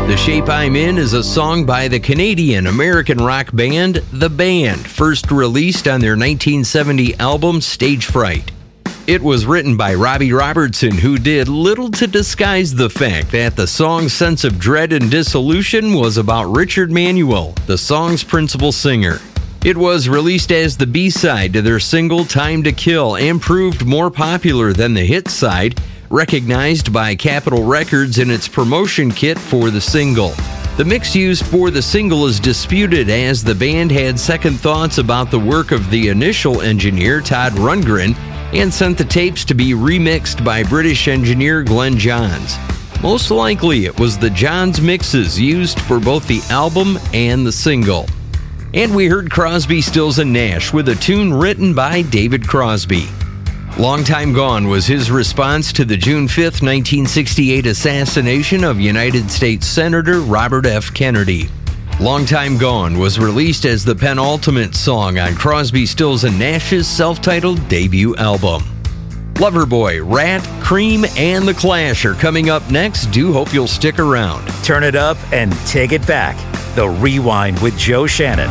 The Shape I'm In is a song by the Canadian-American rock band The Band, first released on their 1970 album Stage Fright. It was written by Robbie Robertson, who did little to disguise the fact that the song's sense of dread and dissolution was about Richard Manuel, the song's principal singer. It was released as the B-side to their single Time to Kill and proved more popular than the hit side, recognized by Capitol Records in its promotion kit for the single. The mix used for the single is disputed, as the band had second thoughts about the work of the initial engineer Todd Rundgren and sent the tapes to be remixed by British engineer Glenn Johns. Most likely it was the Johns mixes used for both the album and the single. And we heard Crosby, Stills and Nash with a tune written by David Crosby. Long Time Gone was his response to the June 5, 1968 assassination of United States Senator Robert F. Kennedy. Long Time Gone was released as the penultimate song on Crosby, Stills and Nash's self-titled debut album. Loverboy, Rat, Cream, and The Clash are coming up next. Do hope you'll stick around. Turn it up and take it back. The Rewind with Joe Shannon.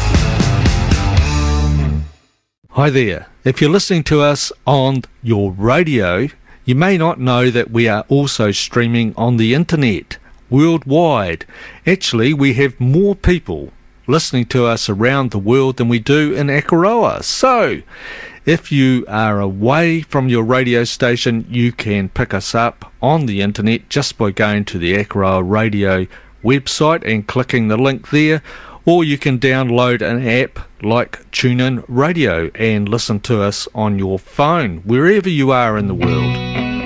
Hi there. If you're listening to us on your radio, you may not know that we are also streaming on the internet worldwide. Actually, we have more people listening to us around the world than we do in Akaroa. So, if you are away from your radio station, you can pick us up on the internet just by going to the Akaroa Radio website and clicking the link there. Or you can download an app like TuneIn Radio and listen to us on your phone, wherever you are in the world.